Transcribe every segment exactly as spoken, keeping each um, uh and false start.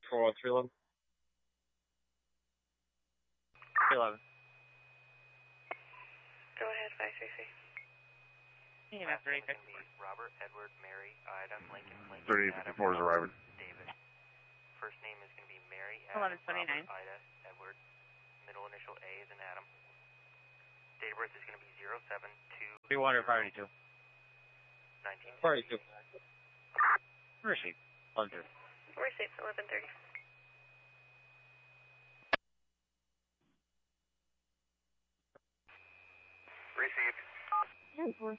four one three eleven. three eleven. Go ahead, five three three. E M S thirty fifty. Robert, Edward, Mary, Ida, Lincoln, Lincoln, thirty fifty-four is arriving. David. First name is going to be Mary, eleven Adam, twenty-nine. Robert, Ida, Edward. Middle initial A is an Adam. Date of birth is going to be zero seven two. three one or party two. nineteen. Party two. Receipt. one two. Receipt, eleven thirty. Received. ten four.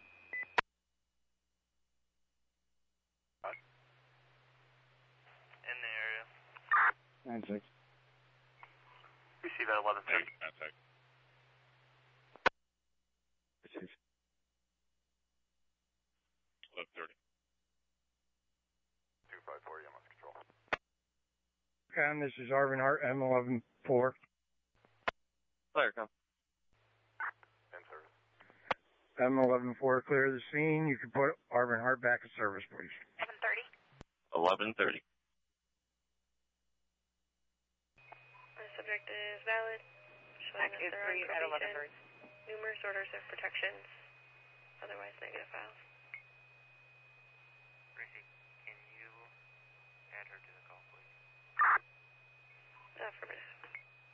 In the area. nine six. Receive at eleven thirty. Receive. eleven thirty. two five four, you must control. And this is Arvin Hart, M eleven four. Clear, come. In service. M eleven four, clear the scene. You can put Arvin Hart back in service, please. eleven thirty. eleven thirty. The subject is valid. Showing that Is they're three on at eleven probation. thirty. Numerous orders of protections. Otherwise negative files.